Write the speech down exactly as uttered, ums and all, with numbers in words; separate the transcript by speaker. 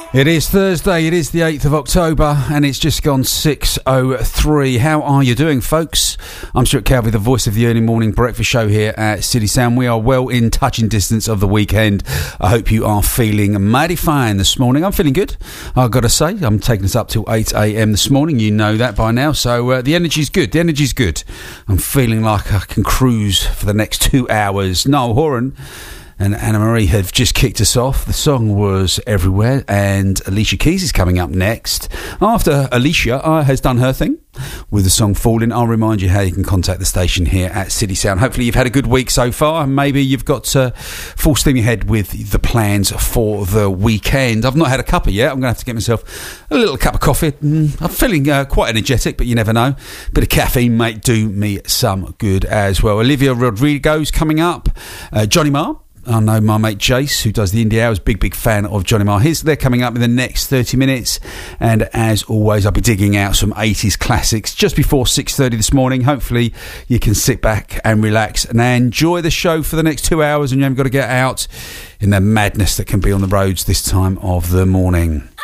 Speaker 1: It is Thursday, it is the eighth of October, and it's just gone six oh three. How are you doing, folks? I'm Stuart Calvey, the voice of the early morning breakfast show here at City Sound. We are well in touching distance of the weekend. I hope you are feeling mighty fine this morning. I'm feeling good, I've got to say. I'm taking us up till eight a.m. this morning. You know that by now. So uh, the energy's good. The energy's good. I'm feeling like I can cruise for the next two hours. Noel Horan and Anna Marie have just kicked us off. The song was Everywhere, and Alicia Keys is coming up next. After Alicia uh, has done her thing with the song Falling, I'll remind you how you can contact the station here at City Sound. Hopefully you've had a good week so far, and maybe you've got uh, full steam ahead with the plans for the weekend. I've not had a cuppa yet. I'm going to have to get myself a little cup of coffee. Mm, I'm feeling uh, quite energetic, but you never know. Bit of caffeine may do me some good as well. Olivia Rodrigo's coming up. Uh, Johnny Marr. I know my mate Jace, who does the Indie Hours, big, big fan of Johnny Marr. His, they're coming up in the next thirty minutes. And as always, I'll be digging out some eighties classics just before six thirty this morning. Hopefully, you can sit back and relax and enjoy the show for the next two hours. And you haven't got to get out in the madness that can be on the roads this time of the morning.